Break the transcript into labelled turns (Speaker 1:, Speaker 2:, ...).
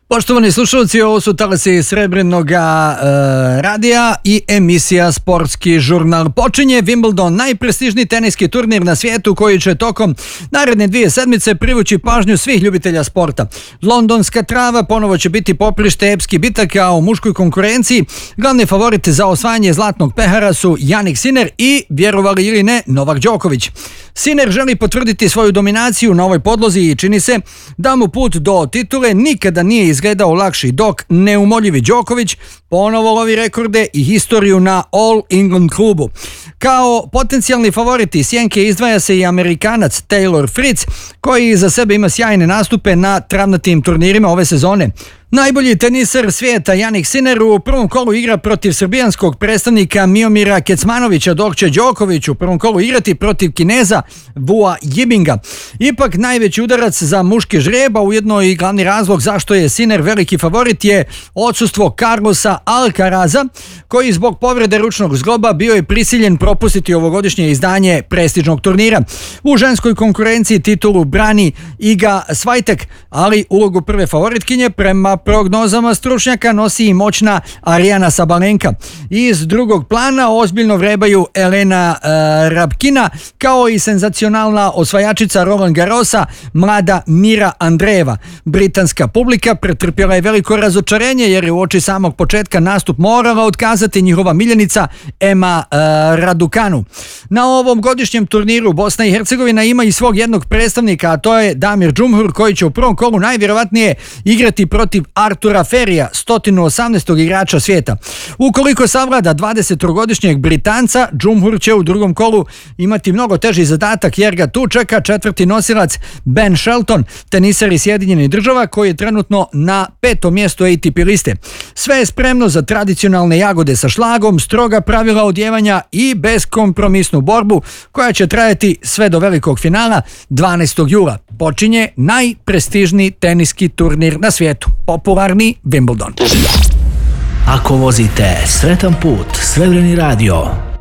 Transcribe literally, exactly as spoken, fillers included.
Speaker 1: Poštovani slušalci, ovo su talasi Srebrnog e, radija i emisija Sportski žurnal. Počinje Wimbledon, najprestižniji teniski turnir na svijetu koji će tokom naredne dvije sedmice privući pažnju svih ljubitelja sporta. Londonska trava ponovo će biti poprište epskih bitaka u muškoj konkurenciji. Glavni favorit za osvajanje zlatnog pehara su Jannik Sinner i, vjerovali ili ne, Novak Đoković. Sinner želi potvrditi svoju dominaciju na ovoj podlozi i čini se da mu put do titule nikada nije izgledao lakši, dok neumoljivi Đoković ponovo lovi rekorde i historiju na All England klubu. Kao potencijalni favorit iz sjenke izdvaja se i Amerikanac Taylor Fritz, koji za sebe ima sjajne nastupe na travnatim turnirima ove sezone. Najbolji teniser svijeta Jannik Sinner u prvom kolu igra protiv srbijanskog predstavnika Miomira Kecmanovića, dok će Đoković u prvom kolu igrati protiv Kineza Vua Yibinga. Ipak najveći udarac za muški žreb, a ujedno i glavni razlog zašto je Sinner veliki favorit, je odsustvo Carlosa Alcaraza, koji zbog povrede ručnog zgloba bio je prisiljen propustiti ovogodišnje izdanje prestižnog turnira. U ženskoj konkurenciji titulu brani Iga Swiatek, ali ulogu prve favoritkinje prema prognozama stručnjaka nosi i moćna Arijana Sabalenka. Iz drugog plana ozbiljno vrebaju Elena e, Rabkina, kao i senzacionalna osvajačica Roland Garrosa, mlada Mira Andreeva. Britanska publika pretrpjela je veliko razočarenje jer je uoči samog početka nastup morala otkazati njihova miljenica Emma e, Raducanu. Na ovom godišnjem turniru Bosna i Hercegovina ima i svog jednog predstavnika, a to je Damir Džumhur, koji će u prvom kolu najvjerovatnije igrati protiv Artura Ferija, sto osamnaestog igrača svijeta. Ukoliko savlada dvadesettrogodišnjeg Britanca, Džumhur će u drugom kolu imati mnogo teži zadatak jer ga tu čeka četvrti nosilac Ben Shelton, teniser iz Sjedinjenih Država, koji je trenutno na petom mjestu A T P liste. Sve je spremno za tradicionalne jagode sa šlagom, stroga pravila odjevanja i beskompromisnu borbu koja će trajati sve do velikog finala dvanaestog jula. Počinje najprestižniji teniski turnir na svijetu, popularni Wimbledon.
Speaker 2: Ako vozite sretan put, Srebrni radio.